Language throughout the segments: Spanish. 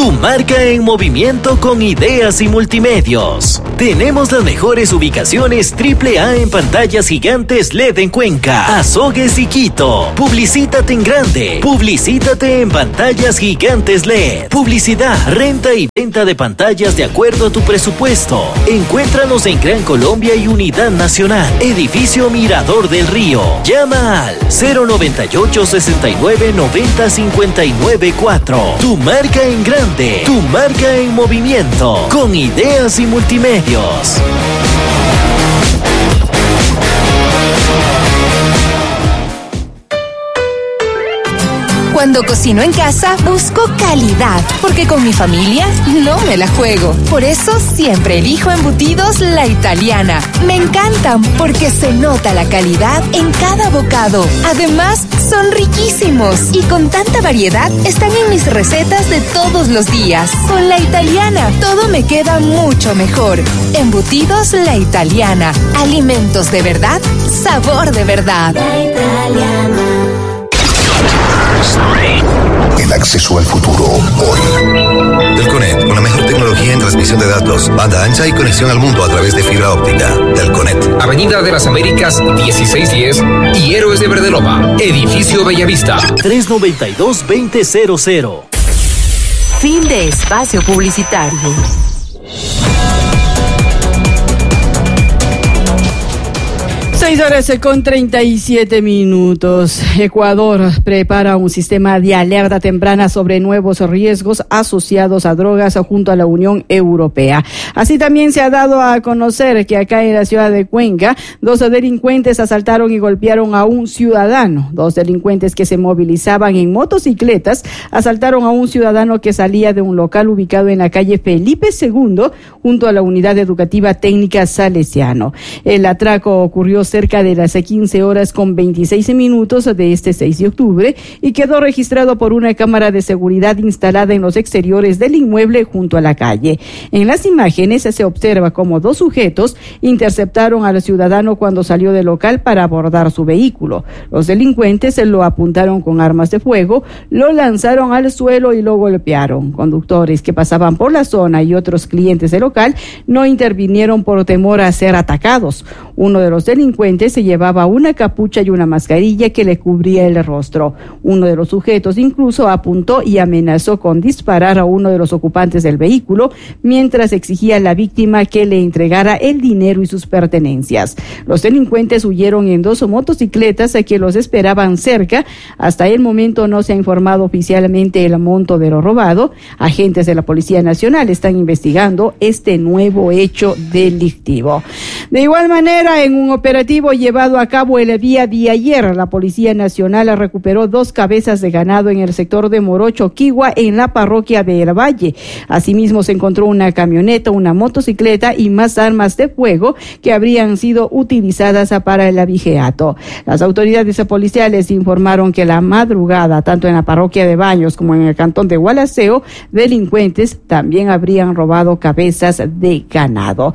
Tu marca en movimiento con ideas y multimedios. Tenemos las mejores ubicaciones AAA en pantallas gigantes LED en Cuenca, Azogues y Quito. Publicítate en grande. Publicítate en pantallas gigantes LED. Publicidad, renta y venta de pantallas de acuerdo a tu presupuesto. Encuéntranos en Gran Colombia y Unidad Nacional. Edificio Mirador del Río. Llama al 098 69 90 59 4. Tu marca en grande. Tu marca en movimiento. Con ideas y multimedios. Cuando cocino en casa, busco calidad, porque con mi familia no me la juego. Por eso siempre elijo embutidos La Italiana. Me encantan porque se nota la calidad en cada bocado. Además, son riquísimos y con tanta variedad están en mis recetas de todos los días. Con La Italiana, todo me queda mucho mejor. Embutidos La Italiana. Alimentos de verdad, sabor de verdad. La Italiana. El acceso al futuro hoy. Telconet, con la mejor tecnología en transmisión de datos, banda ancha y conexión al mundo a través de fibra óptica. Telconet. Avenida de las Américas 1610 y Héroes de Verdeloma, Edificio Bellavista. 392-2000. Fin de espacio publicitario. 6:37. Ecuador prepara un sistema de alerta temprana sobre nuevos riesgos asociados a drogas junto a la Unión Europea. Así también se ha dado a conocer que acá en la ciudad de Cuenca, 2 delincuentes asaltaron y golpearon a un ciudadano. 2 delincuentes que se movilizaban en motocicletas asaltaron a un ciudadano que salía de un local ubicado en la calle Felipe II junto a la Unidad Educativa Técnica Salesiano. El atraco ocurrió cerca de las 15:26 de este 6 de octubre y quedó registrado por una cámara de seguridad instalada en los exteriores del inmueble junto a la calle. En las imágenes se observa cómo 2 sujetos interceptaron al ciudadano cuando salió del local para abordar su vehículo. Los delincuentes lo apuntaron con armas de fuego, lo lanzaron al suelo y lo golpearon. Conductores que pasaban por la zona y otros clientes del local no intervinieron por temor a ser atacados. Uno de los delincuentes se llevaba una capucha y una mascarilla que le cubría el rostro. Uno de los sujetos incluso apuntó y amenazó con disparar a uno de los ocupantes del vehículo mientras exigía a la víctima que le entregara el dinero y sus pertenencias. Los delincuentes huyeron en 2 motocicletas que los esperaban cerca. Hasta el momento no se ha informado oficialmente el monto de lo robado. Agentes de la Policía Nacional están investigando este nuevo hecho delictivo. De igual manera, en un operativo llevado a cabo el día de ayer, la Policía Nacional recuperó 2 cabezas de ganado en el sector de Morocho, Quigua, en la parroquia de El Valle. Asimismo, se encontró una camioneta, una motocicleta y más armas de fuego que habrían sido utilizadas para el abigeato. Las autoridades policiales informaron que la madrugada, tanto en la parroquia de Baños como en el cantón de Gualaceo, delincuentes también habrían robado cabezas de ganado.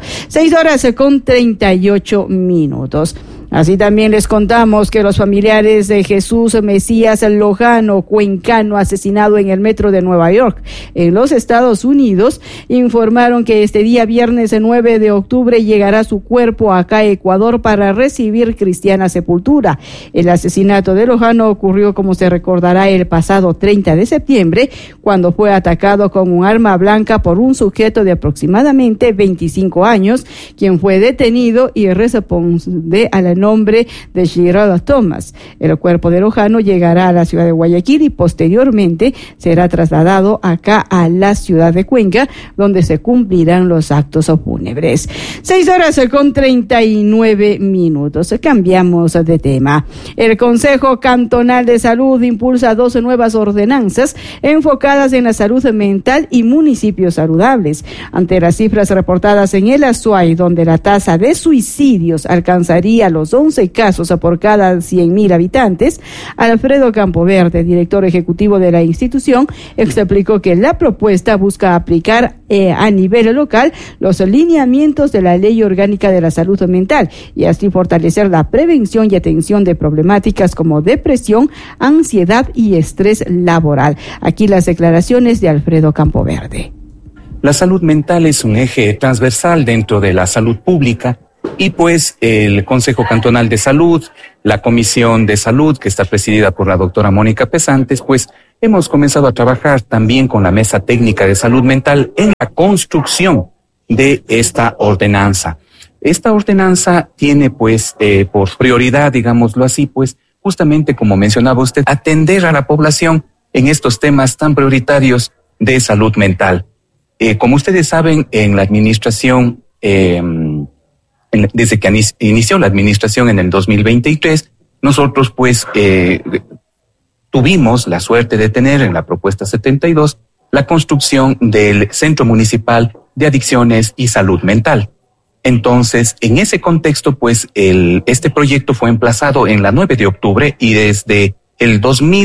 6:38. Así también les contamos que los familiares de Jesús Mesías Lojano, cuencano, asesinado en el metro de Nueva York, en los Estados Unidos, informaron que este día viernes 9 de octubre llegará su cuerpo acá a Ecuador para recibir cristiana sepultura. El asesinato de Lojano ocurrió, como se recordará, el pasado 30 de septiembre, cuando fue atacado con un arma blanca por un sujeto de aproximadamente 25 años, quien fue detenido y responde al nombre de Gerald Thomas. El cuerpo de Lojano llegará a la ciudad de Guayaquil y posteriormente será trasladado acá a la ciudad de Cuenca, donde se cumplirán los actos fúnebres. 6:39. Cambiamos de tema. El Consejo Cantonal de Salud impulsa 2 nuevas ordenanzas enfocadas en la salud mental y municipios saludables. Ante las cifras reportadas en el Azuay, donde la tasa de suicidios alcanzaría los 11 casos por cada 100.000 habitantes. Alfredo Campoverde, director ejecutivo de la institución, explicó que la propuesta busca aplicar a nivel local los lineamientos de la Ley Orgánica de la Salud Mental y así fortalecer la prevención y atención de problemáticas como depresión, ansiedad y estrés laboral. Aquí las declaraciones de Alfredo Campoverde. La salud mental es un eje transversal dentro de la salud pública y pues el Consejo Cantonal de Salud, la Comisión de Salud, que está presidida por la doctora Mónica Pesantes, pues hemos comenzado a trabajar también con la Mesa Técnica de Salud Mental en la construcción de esta ordenanza. Esta ordenanza tiene pues por prioridad, digámoslo así, pues justamente como mencionaba usted, atender a la población en estos temas tan prioritarios de salud mental. Como ustedes saben, en la administración, desde que inició la administración en el 2023, nosotros pues tuvimos la suerte de tener en la propuesta 72 la construcción del Centro Municipal de Adicciones y Salud Mental. Entonces, en ese contexto, pues este proyecto fue emplazado en la 9 de octubre y desde el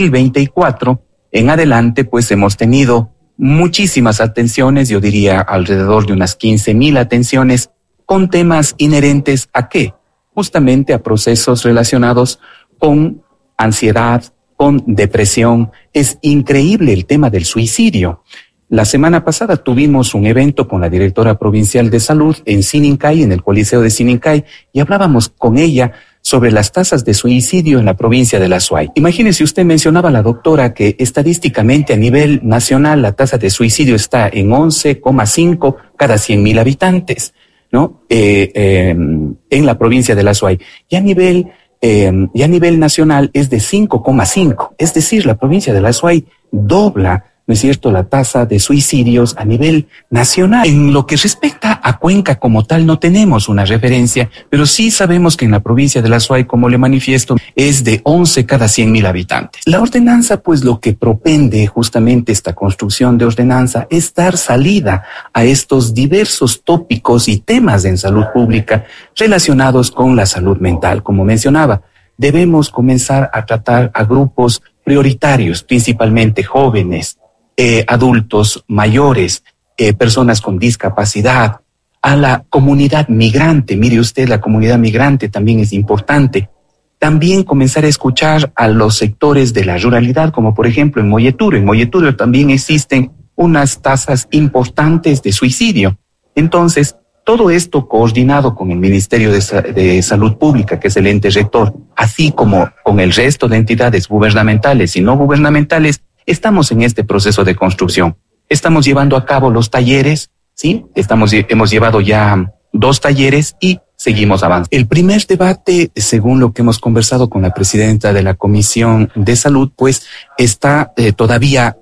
2024 en adelante, pues hemos tenido muchísimas atenciones, yo diría alrededor de unas 15,000 atenciones con temas inherentes ¿a qué? Justamente a procesos relacionados con ansiedad, con depresión. Es increíble el tema del suicidio. La semana pasada tuvimos un evento con la directora provincial de salud en Sinincay, en el Coliseo de Sinincay, y hablábamos con ella sobre las tasas de suicidio en la provincia de la Azuay. Imagínese, usted mencionaba a la doctora que estadísticamente a nivel nacional la tasa de suicidio está en 11,5 cada 100,000 habitantes, ¿no? En la provincia de la Azuay. Y a nivel nacional es de 5,5. Es decir, la provincia de la Azuay dobla, ¿no es cierto?, la tasa de suicidios a nivel nacional. En lo que respecta a Cuenca como tal no tenemos una referencia, pero sí sabemos que en la provincia de la Azuay, como le manifiesto, es de 11 cada 100,000 habitantes. La ordenanza, pues lo que propende justamente esta construcción de ordenanza es dar salida a estos diversos tópicos y temas en salud pública relacionados con la salud mental. Como mencionaba, debemos comenzar a tratar a grupos prioritarios, principalmente jóvenes, adultos mayores, personas con discapacidad, a la comunidad migrante. Mire usted, la comunidad migrante también es importante. También comenzar a escuchar a los sectores de la ruralidad, como por ejemplo en Molleturo. En Molleturo también existen unas tasas importantes de suicidio. Entonces, todo esto coordinado con el Ministerio de Salud Pública, que es el ente rector, así como con el resto de entidades gubernamentales y no gubernamentales, estamos en este proceso de construcción. Estamos llevando a cabo los talleres, ¿sí? Hemos llevado ya 2 talleres y seguimos avanzando. El primer debate, según lo que hemos conversado con la presidenta de la Comisión de Salud, pues está todavía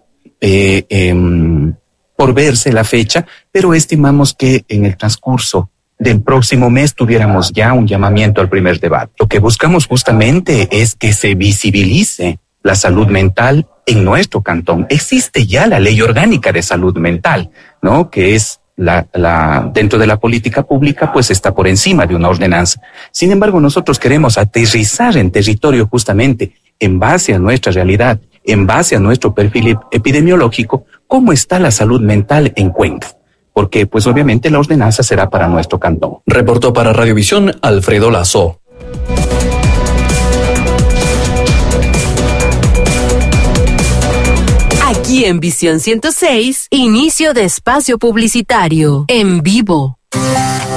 por verse la fecha, pero estimamos que en el transcurso del próximo mes tuviéramos ya un llamamiento al primer debate. Lo que buscamos justamente es que se visibilice la salud mental en nuestro cantón. Existe ya la Ley Orgánica de Salud Mental, ¿no? Que es dentro de la política pública, pues está por encima de una ordenanza. Sin embargo, nosotros queremos aterrizar en territorio justamente en base a nuestra realidad, en base a nuestro perfil epidemiológico, cómo está la salud mental en Cuenca. Porque, pues obviamente, la ordenanza será para nuestro cantón. Reportó para Radiovisión Alfredo Lazo. Aquí en Visión 106, inicio de espacio publicitario, en vivo.